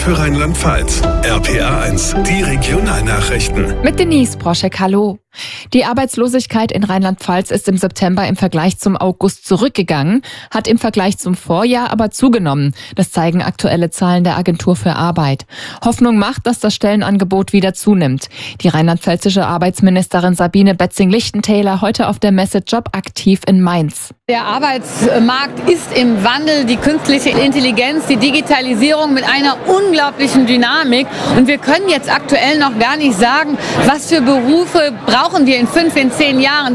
für Rheinland-Pfalz. RPA1, die Regionalnachrichten. Mit Denise Broschek, hallo. Die Arbeitslosigkeit in Rheinland-Pfalz ist im September im Vergleich zum August zurückgegangen, hat im Vergleich zum Vorjahr aber zugenommen. Das zeigen aktuelle Zahlen der Agentur für Arbeit. Hoffnung macht, dass das Stellenangebot wieder zunimmt. Die rheinland-pfälzische Arbeitsministerin Sabine Betzing-Lichtentäler heute auf der Messe Jobaktiv in Mainz. Der Arbeitsmarkt ist im Wandel, die künstliche Intelligenz, die Digitalisierung mit einer unglaublichen Dynamik. Und wir können jetzt aktuell noch gar nicht sagen, was für Berufe brauchen wir in 5, in 10 Jahren.